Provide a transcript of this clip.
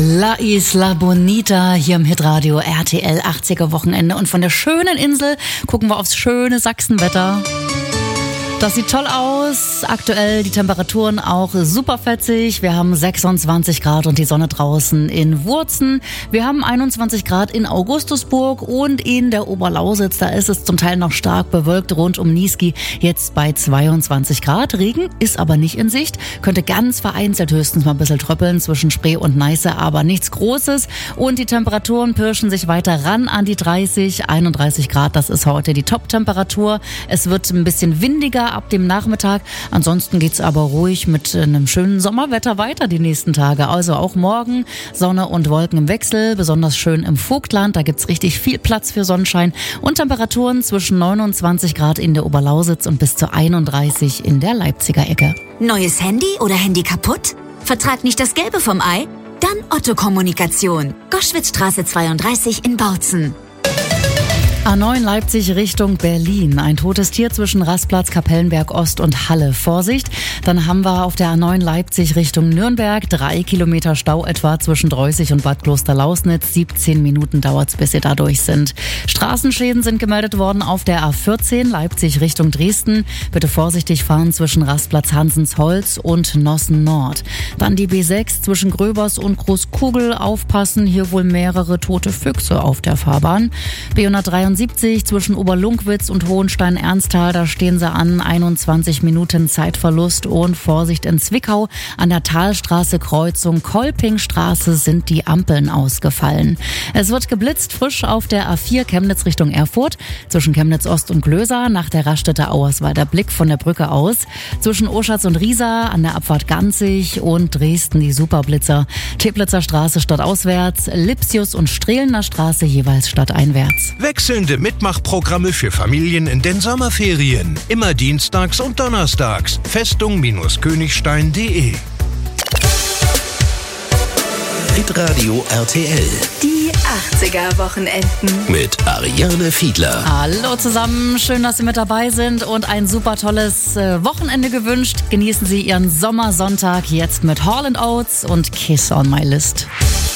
La Isla Bonita hier im Hitradio RTL 80er Wochenende. Und von der schönen Insel gucken wir aufs schöne Sachsenwetter. Das sieht toll aus. Aktuell die Temperaturen auch super fetzig. Wir haben 26 Grad und die Sonne draußen in Wurzen. Wir haben 21 Grad in Augustusburg und in der Oberlausitz. Da ist es zum Teil noch stark bewölkt rund um Niesky. Jetzt bei 22 Grad. Regen ist aber nicht in Sicht. Könnte ganz vereinzelt höchstens mal ein bisschen tröppeln zwischen Spree und Neiße, aber nichts Großes. Und die Temperaturen pirschen sich weiter ran an die 30, 31 Grad. Das ist heute die Top-Temperatur. Es wird ein bisschen windiger ab dem Nachmittag. Ansonsten geht's aber ruhig mit einem schönen Sommerwetter weiter die nächsten Tage. Also auch morgen Sonne und Wolken im Wechsel, besonders schön im Vogtland. Da gibt's richtig viel Platz für Sonnenschein und Temperaturen zwischen 29 Grad in der Oberlausitz und bis zu 31 in der Leipziger Ecke. Neues Handy oder Handy kaputt? Vertrag nicht das Gelbe vom Ei? Dann Otto Kommunikation. Goschwitzstraße 32 in Bautzen. A9 Leipzig Richtung Berlin. Ein totes Tier zwischen Rastplatz Kapellenberg Ost und Halle. Vorsicht, dann haben wir auf der A9 Leipzig Richtung Nürnberg 3 Kilometer Stau etwa zwischen Dreußig und Bad Klosterlausnitz. 17 Minuten dauert's, bis Sie da durch sind. Straßenschäden sind gemeldet worden auf der A14 Leipzig Richtung Dresden. Bitte vorsichtig fahren zwischen Rastplatz Hansensholz und Nossen Nord. Dann die B6 zwischen Gröbers und Großkugel. Aufpassen, hier wohl mehrere tote Füchse auf der Fahrbahn. B173 zwischen Oberlunkwitz und Hohenstein-Ernsthal, da stehen sie an, 21 Minuten Zeitverlust und Vorsicht in Zwickau. An der Talstraße Kreuzung Kolpingstraße sind die Ampeln ausgefallen. Es wird geblitzt frisch auf der A4 Chemnitz Richtung Erfurt, zwischen Chemnitz Ost und Glöser, nach der Raststätte Auerswalder Blick von der Brücke aus, zwischen Oschatz und Riesa, an der Abfahrt Ganzig und Dresden die Superblitzer, Teplitzer Straße stadtauswärts, Lipsius und Strehlener Straße jeweils stadteinwärts. Wechselnde Mitmachprogramme für Familien in den Sommerferien. Immer dienstags und donnerstags. Festung-Königstein.de. Hitradio RTL. Die 80er Wochenenden. Mit Ariane Fiedler. Hallo zusammen, schön, dass Sie mit dabei sind und ein super tolles Wochenende gewünscht. Genießen Sie Ihren Sommersonntag jetzt mit Hall & Oates und Kiss on My List.